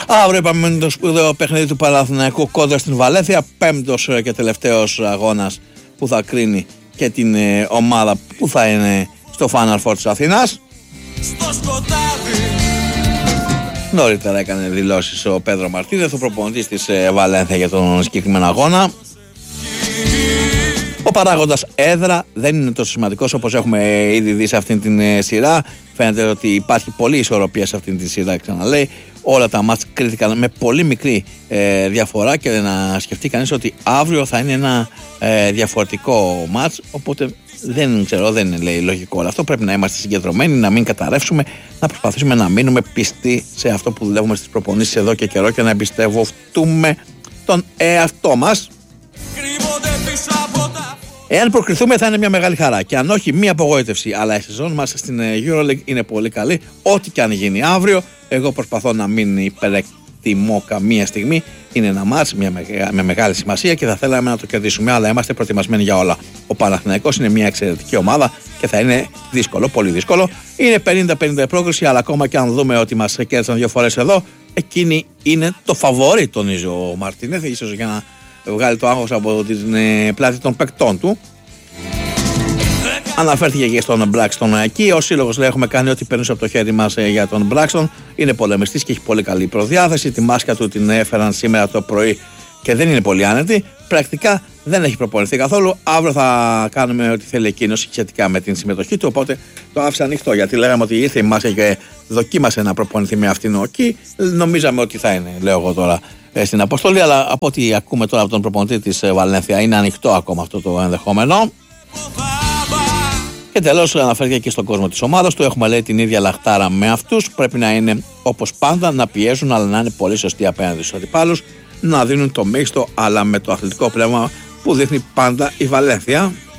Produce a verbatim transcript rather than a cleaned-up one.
Αύριο είπαμε με το σπουδαίο παιχνίδι του Παναθηναϊκού κόντρα στην Βαλένθια. Πέμπτος και τελευταίος αγώνας που θα κρίνει και την ε, ομάδα που θα είναι στο Final Four της Αθήνας. Νωρίτερα έκανε δηλώσεις ο Πέδρο Μαρτίνεθ, ο προπονητής της ε, Βαλένθια για τον συγκεκριμένο αγώνα. Ο παράγοντας έδρα δεν είναι τόσο σημαντικός όπως έχουμε ήδη δει σε αυτήν την ε, σειρά. Φαίνεται ότι υπάρχει πολλή ισορροπία σε αυτήν τη σειρά, ξαναλέει. Όλα τα μάτς κρίθηκαν με πολύ μικρή ε, διαφορά και να σκεφτεί κανείς ότι αύριο θα είναι ένα ε, διαφορετικό μάτς, οπότε δεν ξέρω, δεν είναι λέει, λογικό όλο αυτό. Πρέπει να είμαστε συγκεντρωμένοι, να μην καταρρεύσουμε, να προσπαθήσουμε να μείνουμε πιστοί σε αυτό που δουλεύουμε στις προπονήσεις εδώ και καιρό και να εμπιστευτούμε τον εαυτό μας. Εάν προκριθούμε θα είναι μια μεγάλη χαρά και αν όχι μια απογοήτευση, αλλά η σεζόν μας στην EuroLeague είναι πολύ καλή. Ό,τι και αν γίνει αύριο, εγώ προσπαθώ να μην υπερεκτιμώ καμία στιγμή. Είναι ένα μάτς με με μεγάλη σημασία και θα θέλαμε να το κερδίσουμε, αλλά είμαστε προετοιμασμένοι για όλα. Ο Παναθηναϊκός είναι μια εξαιρετική ομάδα και θα είναι δύσκολο, πολύ δύσκολο. Είναι πενήντα πενήντα η πρόκριση, αλλά ακόμα και αν δούμε ότι μας κέρδισαν δύο φορές εδώ, εκείνη είναι το φαβόρι, τονίζει ο Μαρτίνεθ, ίσως για να βγάλει το άγχος από την ε, πλάτη των παικτών του. Αναφέρθηκε και στον Μπράξτον εκεί. Ο σύλλογος λέει: έχουμε κάνει ό,τι περνούσε από το χέρι μας ε, για τον Μπράξτον. Είναι πολεμιστής και έχει πολύ καλή προδιάθεση. Τη μάσκα του την έφεραν σήμερα το πρωί και δεν είναι πολύ άνετη. Πρακτικά δεν έχει προπονηθεί καθόλου. Αύριο θα κάνουμε ό,τι θέλει εκείνος σχετικά με την συμμετοχή του. Οπότε το άφησα ανοιχτό γιατί λέγαμε ότι ήρθε η μάσκα και δοκίμασε να προπονηθεί με αυτήν εκεί. Νομίζαμε ότι θα είναι, λέω εγώ τώρα, στην αποστολή, αλλά από ό,τι ακούμε τώρα από τον προπονητή της Βαλένθια είναι ανοιχτό ακόμα αυτό το ενδεχόμενο. Και τέλος αναφέρθηκε και στον κόσμο της ομάδας του. Έχουμε λέει την ίδια λαχτάρα με αυτούς. Πρέπει να είναι όπως πάντα, να πιέζουν, αλλά να είναι πολύ σωστοί απέναντι στους αντιπάλους, να δίνουν το μέγιστο, αλλά με το αθλητικό πνεύμα που δείχνει πάντα η Βαλένθια.